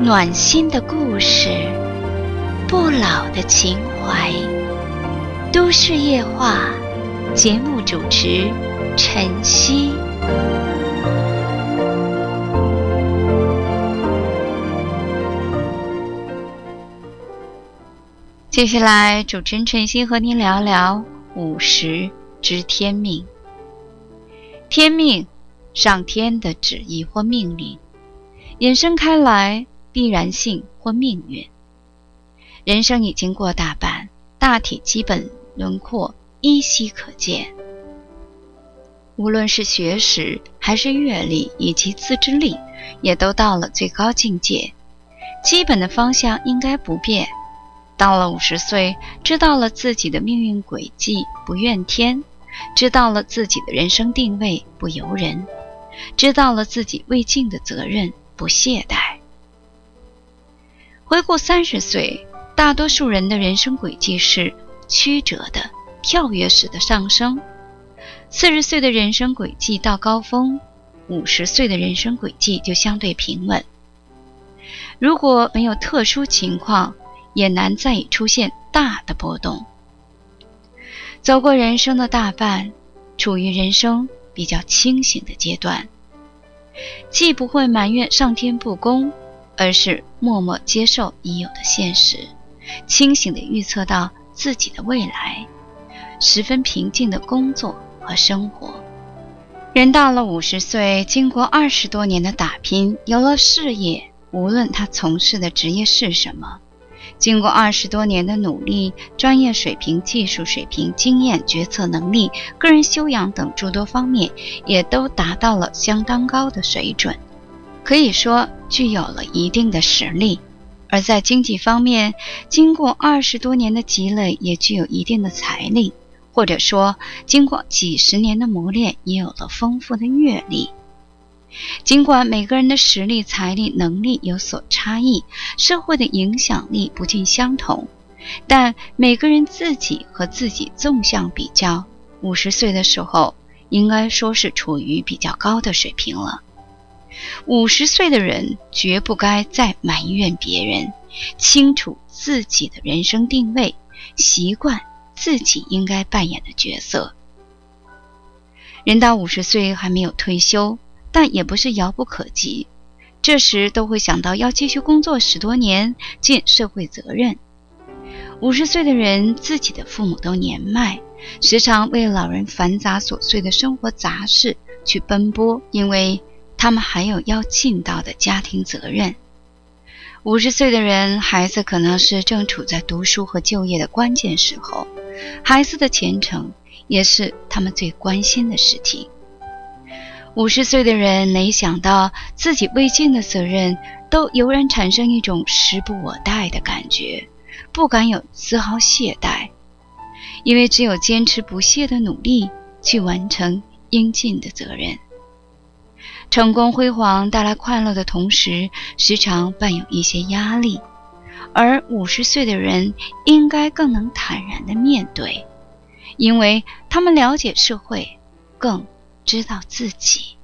暖心的故事，不老的情怀。都市夜话节目主持晨曦。接下来主持人晨曦和您聊聊50知天命。天命，上天的旨意或命令，衍生开来必然性或命运。人生已经过大半，大体基本轮廓依稀可见。无论是学识还是阅历以及自制力，也都到了最高境界，基本的方向应该不变。到了50岁，知道了自己的命运轨迹，不怨天；知道了自己的人生定位，不由人；知道了自己未尽的责任，不懈怠。回顾30岁，大多数人的人生轨迹是曲折的、跳跃式的上升。40岁的人生轨迹到高峰，50岁的人生轨迹就相对平稳。如果没有特殊情况，也难再已出现大的波动。走过人生的大半，处于人生比较清醒的阶段，既不会埋怨上天不公，而是默默接受已有的现实，清醒地预测到自己的未来，十分平静的工作和生活。人到了50岁，经过20多年的打拼，有了事业，无论他从事的职业是什么，经过20多年的努力，专业水平、技术水平、经验、决策能力、个人修养等诸多方面也都达到了相当高的水准，可以说具有了一定的实力。而在经济方面，经过20多年的积累，也具有一定的财力，或者说经过几十年的磨练，也有了丰富的阅历。尽管每个人的实力、财力、能力有所差异，社会的影响力不尽相同，但每个人自己和自己纵向比较，50岁的时候应该说是处于比较高的水平了。50岁的人绝不该再埋怨别人，清楚自己的人生定位，习惯自己应该扮演的角色。人到50岁还没有退休，但也不是遥不可及，这时都会想到要继续工作10多年，尽社会责任。50岁的人，自己的父母都年迈，时常为老人繁杂琐碎的生活杂事去奔波，因为他们还有要尽到的家庭责任。50岁的人，孩子可能是正处在读书和就业的关键时候，孩子的前程也是他们最关心的事情。50岁的人，每想到自己未尽的责任，都油然产生一种时不我待的感觉，不敢有丝毫懈怠，因为只有坚持不懈的努力，去完成应尽的责任。成功辉煌带来快乐的同时，时常伴有一些压力，而50岁的人应该更能坦然地面对，因为他们了解社会，更知道自己。